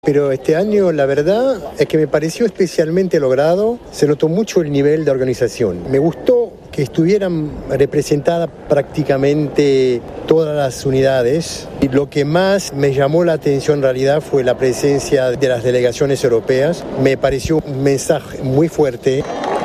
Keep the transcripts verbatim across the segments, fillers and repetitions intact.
Pero este año la verdad es que me pareció especialmente logrado, se notó mucho el nivel de organización. Me gustó que estuvieran representadas prácticamente todas las unidades y lo que más me llamó la atención en realidad fue la presencia de las delegaciones europeas. Me pareció un mensaje muy fuerte.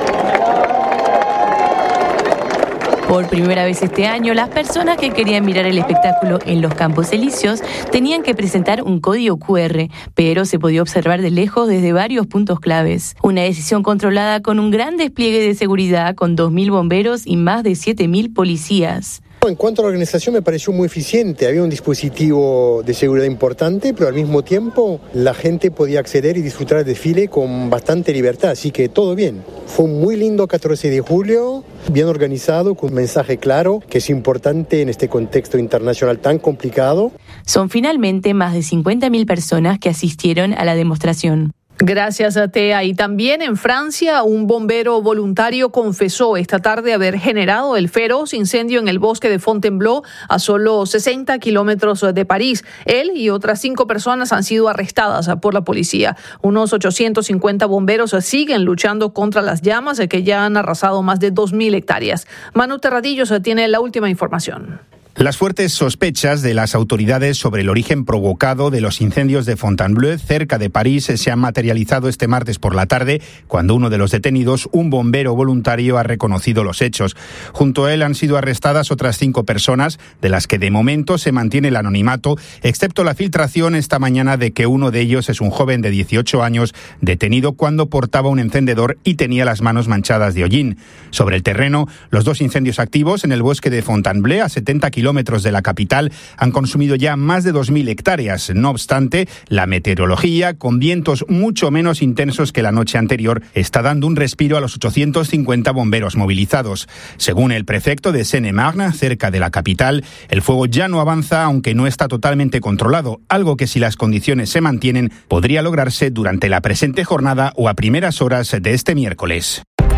Por primera vez este año, las personas que querían mirar el espectáculo en los Campos Elíseos tenían que presentar un código cu erre, pero se podía observar de lejos desde varios puntos claves. Una decisión controlada con un gran despliegue de seguridad, con dos mil bomberos y más de siete mil policías. En cuanto a la organización me pareció muy eficiente, había un dispositivo de seguridad importante, pero al mismo tiempo la gente podía acceder y disfrutar del desfile con bastante libertad, así que todo bien. Fue un muy lindo catorce de julio, bien organizado, con un mensaje claro que es importante en este contexto internacional tan complicado. Son finalmente más de cincuenta mil personas que asistieron a la demostración. Gracias a Tea. Y también en Francia, un bombero voluntario confesó esta tarde haber generado el feroz incendio en el bosque de Fontainebleau, a solo sesenta kilómetros de París. Él y otras cinco personas han sido arrestadas por la policía. Unos ochocientos cincuenta bomberos siguen luchando contra las llamas que ya han arrasado más de dos mil hectáreas. Manu Terradillos tiene la última información. Las fuertes sospechas de las autoridades sobre el origen provocado de los incendios de Fontainebleau cerca de París se han materializado este martes por la tarde, cuando uno de los detenidos, un bombero voluntario, ha reconocido los hechos. Junto a él han sido arrestadas otras cinco personas, de las que de momento se mantiene el anonimato, excepto la filtración esta mañana de que uno de ellos es un joven de dieciocho años detenido cuando portaba un encendedor y tenía las manos manchadas de hollín. Sobre el terreno, los dos incendios activos en el bosque de Fontainebleau, a setenta kilómetros kilómetros de la capital, han consumido ya más de dos mil hectáreas. No obstante, la meteorología, con vientos mucho menos intensos que la noche anterior, está dando un respiro a los ochocientos cincuenta bomberos movilizados. Según el prefecto de Seine-et-Marne, cerca de la capital, el fuego ya no avanza, aunque no está totalmente controlado, algo que, si las condiciones se mantienen, podría lograrse durante la presente jornada o a primeras horas de este miércoles.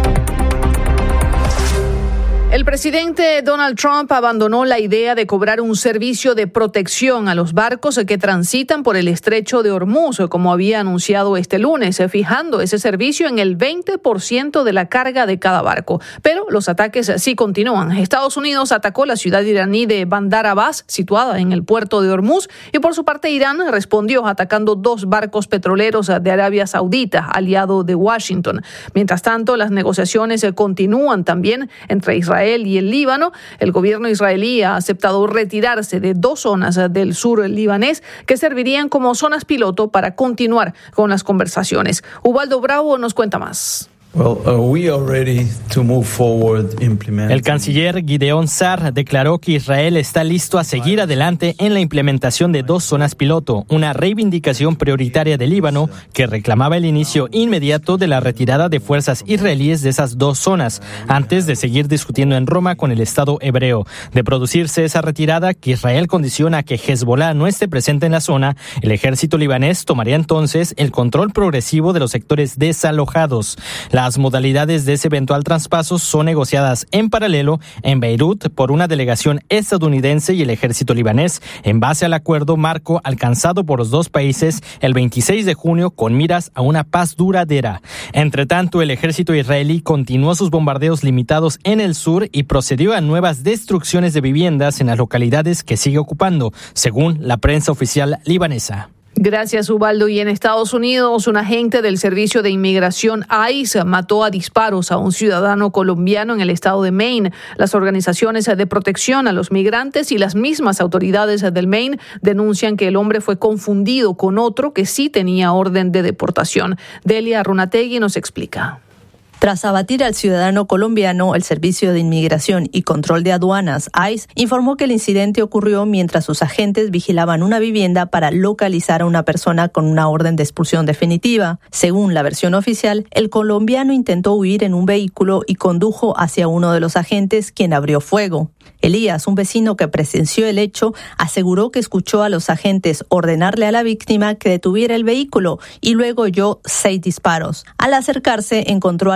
El presidente Donald Trump abandonó la idea de cobrar un servicio de protección a los barcos que transitan por el estrecho de Hormuz, como había anunciado este lunes, fijando ese servicio en el veinte por ciento de la carga de cada barco. Pero los ataques sí continúan. Estados Unidos atacó la ciudad iraní de Bandar Abbas, situada en el puerto de Hormuz, y por su parte Irán respondió atacando dos barcos petroleros de Arabia Saudita, aliado de Washington. Mientras tanto, las negociaciones continúan también entre Israel y el Líbano. El gobierno israelí ha aceptado retirarse de dos zonas del sur libanés que servirían como zonas piloto para continuar con las conversaciones. Ubaldo Bravo nos cuenta más. Well, uh, we are ready to move forward implementing. El canciller Gideon Sa'ar declaró que Israel está listo a seguir adelante en la implementación de dos zonas piloto, una reivindicación prioritaria del Líbano que reclamaba el inicio inmediato de la retirada de fuerzas israelíes de esas dos zonas, antes de seguir discutiendo en Roma con el Estado hebreo. De producirse esa retirada, que Israel condiciona a que Hezbollah no esté presente en la zona, el ejército libanés tomaría entonces el control progresivo de los sectores desalojados. La Las modalidades de ese eventual traspaso son negociadas en paralelo en Beirut por una delegación estadounidense y el ejército libanés, en base al acuerdo marco alcanzado por los dos países el veintiséis de junio con miras a una paz duradera. Entre tanto, el ejército israelí continuó sus bombardeos limitados en el sur y procedió a nuevas destrucciones de viviendas en las localidades que sigue ocupando, según la prensa oficial libanesa. Gracias, Ubaldo. Y en Estados Unidos, un agente del Servicio de Inmigración ICE mató a disparos a un ciudadano colombiano en el estado de Maine. Las organizaciones de protección a los migrantes y las mismas autoridades del Maine denuncian que el hombre fue confundido con otro que sí tenía orden de deportación. Delia Runategui nos explica. Tras abatir al ciudadano colombiano, el Servicio de Inmigración y Control de Aduanas, ICE, informó que el incidente ocurrió mientras sus agentes vigilaban una vivienda para localizar a una persona con una orden de expulsión definitiva. Según la versión oficial, el colombiano intentó huir en un vehículo y condujo hacia uno de los agentes, quien abrió fuego. Elías, un vecino que presenció el hecho, aseguró que escuchó a los agentes ordenarle a la víctima que detuviera el vehículo y luego oyó seis disparos. Al acercarse, encontró al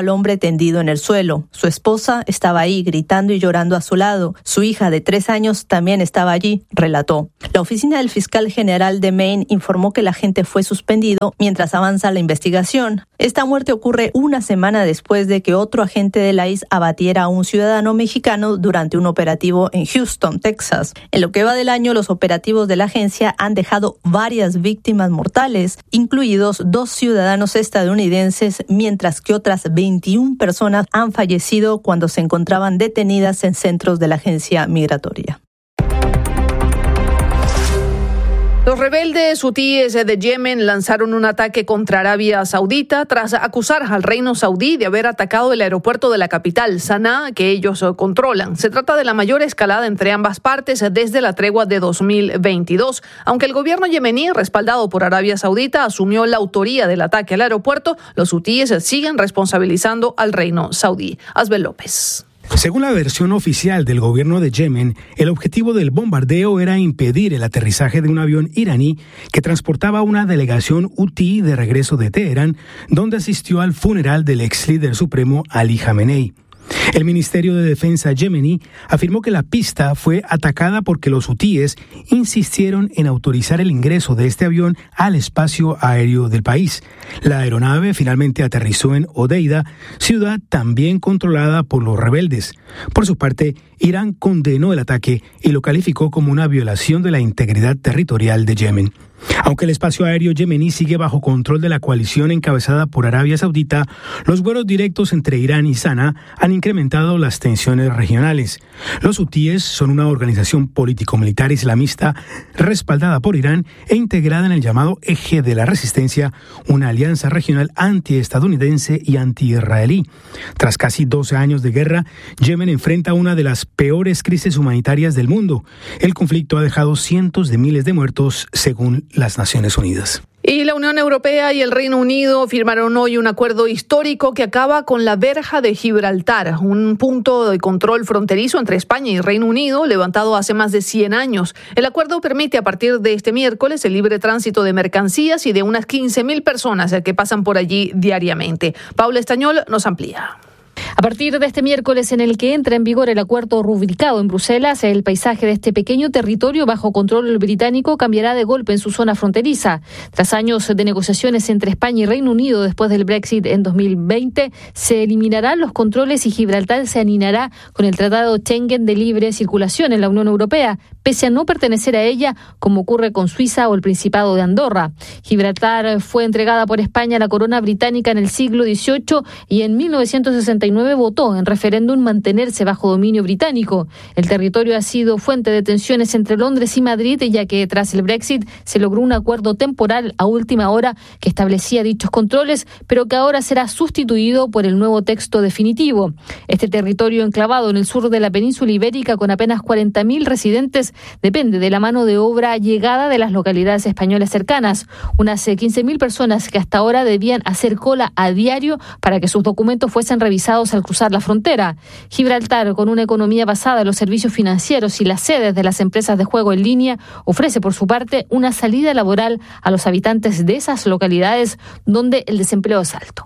al hombre tendido en el suelo. Su esposa estaba ahí gritando y llorando a su lado. Su hija de tres años también estaba allí, relató. La oficina del fiscal general de Maine informó que el agente fue suspendido mientras avanza la investigación. Esta muerte ocurre una semana después de que otro agente de la I C E abatiera a un ciudadano mexicano durante un operativo en Houston, Texas. En lo que va del año, los operativos de la agencia han dejado varias víctimas mortales, incluidos dos ciudadanos estadounidenses, mientras que otras veintiuna personas han fallecido cuando se encontraban detenidas en centros de la agencia migratoria. Los rebeldes hutíes de Yemen lanzaron un ataque contra Arabia Saudita tras acusar al reino saudí de haber atacado el aeropuerto de la capital, Sanaa, que ellos controlan. Se trata de la mayor escalada entre ambas partes desde la tregua de dos mil veintidós. Aunque el gobierno yemení, respaldado por Arabia Saudita, asumió la autoría del ataque al aeropuerto, los hutíes siguen responsabilizando al reino saudí. Asbel López. Según la versión oficial del gobierno de Yemen, el objetivo del bombardeo era impedir el aterrizaje de un avión iraní que transportaba una delegación hutí de regreso de Teherán, donde asistió al funeral del ex líder supremo Ali Khamenei. El Ministerio de Defensa yemení afirmó que la pista fue atacada porque los hutíes insistieron en autorizar el ingreso de este avión al espacio aéreo del país. La aeronave finalmente aterrizó en Hodeida, ciudad también controlada por los rebeldes. Por su parte, Irán condenó el ataque y lo calificó como una violación de la integridad territorial de Yemen. Aunque el espacio aéreo yemení sigue bajo control de la coalición encabezada por Arabia Saudita, los vuelos directos entre Irán y Sanaa han incrementado las tensiones regionales. Los hutíes son una organización político-militar islamista respaldada por Irán e integrada en el llamado Eje de la Resistencia, una alianza regional antiestadounidense y anti-israelí. Tras casi doce años de guerra, Yemen enfrenta una de las peores crisis humanitarias del mundo. El conflicto ha dejado cientos de miles de muertos, según las Naciones Unidas. Y la Unión Europea y el Reino Unido firmaron hoy un acuerdo histórico que acaba con la verja de Gibraltar, un punto de control fronterizo entre España y Reino Unido levantado hace más de cien años. El acuerdo permite a partir de este miércoles el libre tránsito de mercancías y de unas quince mil personas que pasan por allí diariamente. Paula Estañol nos amplía. A partir de este miércoles en el que entra en vigor el acuerdo rubricado en Bruselas, el paisaje de este pequeño territorio bajo control británico cambiará de golpe en su zona fronteriza. Tras años de negociaciones entre España y Reino Unido después del Brexit en dos mil veinte, se eliminarán los controles y Gibraltar se alineará con el Tratado Schengen de libre circulación en la Unión Europea, pese a no pertenecer a ella, como ocurre con Suiza o el Principado de Andorra. Gibraltar fue entregada por España a la corona británica en el siglo dieciocho y en mil novecientos sesenta y nueve votó en referéndum mantenerse bajo dominio británico. El territorio ha sido fuente de tensiones entre Londres y Madrid, ya que tras el Brexit se logró un acuerdo temporal a última hora que establecía dichos controles, pero que ahora será sustituido por el nuevo texto definitivo. Este territorio enclavado en el sur de la península ibérica con apenas cuarenta mil residentes depende de la mano de obra llegada de las localidades españolas cercanas, unas quince mil personas que hasta ahora debían hacer cola a diario para que sus documentos fuesen revisados al cruzar la frontera. Gibraltar, con una economía basada en los servicios financieros y las sedes de las empresas de juego en línea, ofrece por su parte una salida laboral a los habitantes de esas localidades donde el desempleo es alto.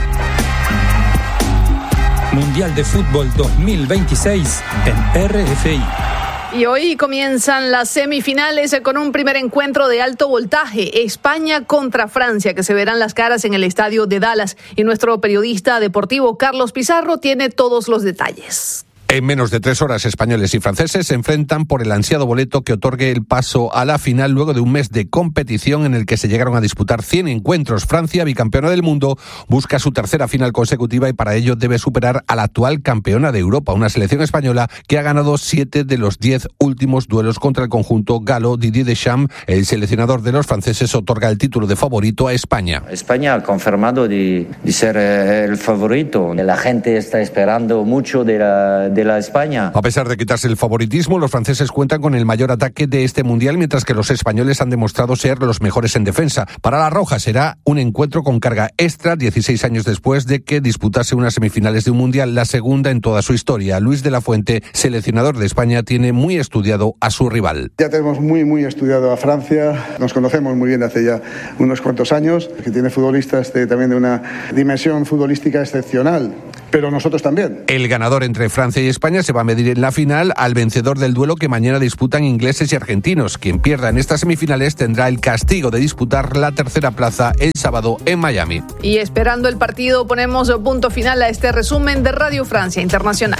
Mundial de Fútbol dos mil veintiséis en R F I. Y hoy comienzan las semifinales con un primer encuentro de alto voltaje, España contra Francia, que se verán las caras en el estadio de Dallas. Y nuestro periodista deportivo Carlos Pizarro tiene todos los detalles. En menos de tres horas, españoles y franceses se enfrentan por el ansiado boleto que otorgue el paso a la final luego de un mes de competición en el que se llegaron a disputar cien encuentros. Francia, bicampeona del mundo, busca su tercera final consecutiva y para ello debe superar a la actual campeona de Europa, una selección española que ha ganado siete de los diez últimos duelos contra el conjunto galo. Didier Deschamps, el seleccionador de los franceses, otorga el título de favorito a España. España ha confirmado de, de ser el favorito. La gente está esperando mucho de la, de de la España. A pesar de quitarse el favoritismo, los franceses cuentan con el mayor ataque de este mundial, mientras que los españoles han demostrado ser los mejores en defensa. Para la Roja será un encuentro con carga extra, dieciséis años después de que disputase unas semifinales de un mundial, la segunda en toda su historia. Luis de la Fuente, seleccionador de España, tiene muy estudiado a su rival. Ya tenemos muy, muy estudiado a Francia, nos conocemos muy bien hace ya unos cuantos años, que tiene futbolistas de, también de una dimensión futbolística excepcional. Pero nosotros también. El ganador entre Francia y España se va a medir en la final al vencedor del duelo que mañana disputan ingleses y argentinos. Quien pierda en estas semifinales tendrá el castigo de disputar la tercera plaza el sábado en Miami. Y esperando el partido, ponemos punto final a este resumen de Radio Francia Internacional.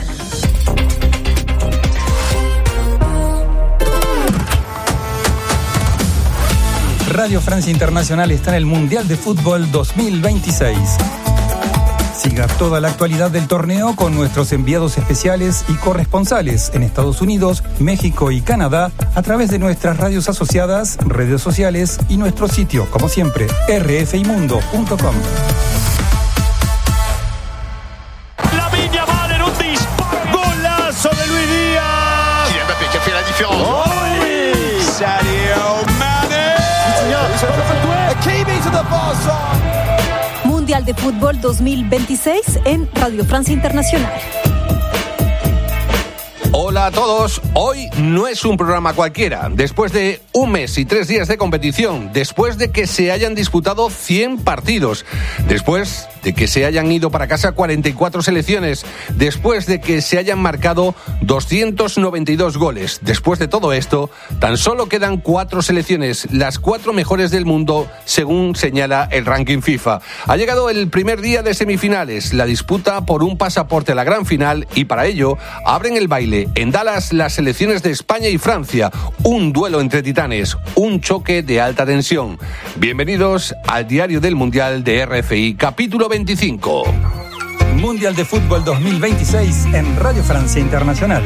Radio Francia Internacional está en el Mundial de Fútbol dos mil veintiséis. Siga toda la actualidad del torneo con nuestros enviados especiales y corresponsales en Estados Unidos, México y Canadá a través de nuestras radios asociadas, redes sociales y nuestro sitio, como siempre, erre efe i mundo punto com. La Viña vale en un disparo. Golazo de Luis Díaz. Kylian Mbappé qui a fait la différence. Oh, oui. Sadio Mané. Hakimi to the far side. Mundial de Fútbol dos mil veintiséis en Radio Francia Internacional. Hola a todos, hoy no es un programa cualquiera. Después de un mes y tres días de competición, después de que se hayan disputado cien partidos, después de que se hayan ido para casa cuarenta y cuatro selecciones, después de que se hayan marcado doscientos noventa y dos goles, después de todo esto, tan solo quedan cuatro selecciones, las cuatro mejores del mundo, según señala el ranking FIFA. Ha llegado el primer día de semifinales, la disputa por un pasaporte a la gran final, y para ello abren el baile en Dallas las selecciones de España y Francia, un duelo entre titanes, un choque de alta tensión. Bienvenidos al Diario del Mundial de erre efe i, capítulo veinticinco. Mundial de Fútbol dos mil veintiséis en Radio Francia Internacional.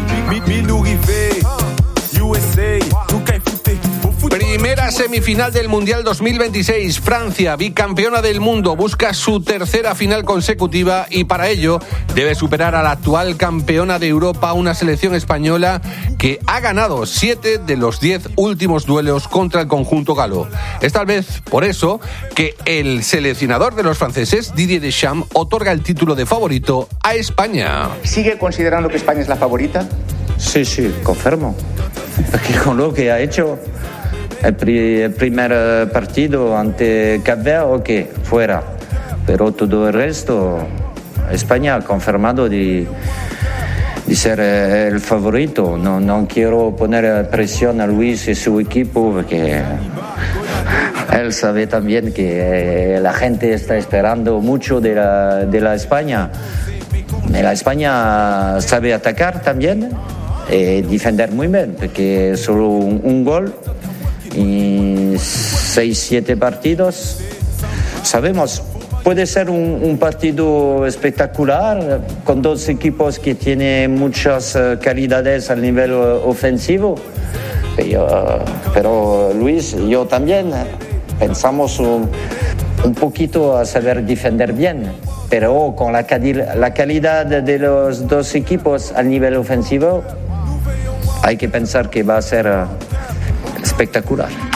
Primera semifinal del Mundial dos mil veintiséis. Francia, bicampeona del mundo, busca su tercera final consecutiva y para ello debe superar a la actual campeona de Europa, una selección española que ha ganado siete de los diez últimos duelos contra el conjunto galo. Es tal vez por eso que el seleccionador de los franceses, Didier Deschamps, otorga el título de favorito a España. ¿Sigue considerando que España es la favorita? Sí, sí, confirmo. Porque con lo que ha hecho el, pri- el primer partido ante Cap Verde, ok, fuera. Pero todo el resto, España ha confirmado de, de ser el favorito. No, no quiero poner presión a Luis y su equipo porque él sabe también que la gente está esperando mucho de la, de la España. La España sabe atacar también y defender muy bien, porque solo un, un gol y seis, siete partidos. Sabemos, puede ser un, un partido espectacular con dos equipos que tienen muchas calidades al nivel ofensivo. Pero, pero Luis, yo también pensamos un, un poquito a saber defender bien, pero con la, la calidad de los dos equipos al nivel ofensivo hay que pensar que va a ser espectacular.